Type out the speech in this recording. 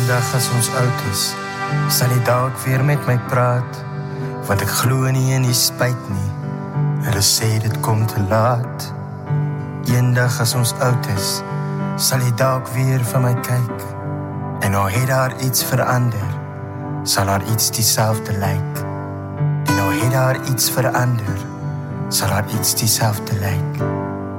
Eendag as ons oud is, sal jy dalk weer met my praat, want ek glo nie in die spyt nie. Hulle sê dit kom te laat. Eendag as ons oud is, sal jy dalk weer van my kyk, en al het daar iets verander, sal daar iets dieselfde lyk. En al het daar iets verander, sal daar iets dieselfde lyk.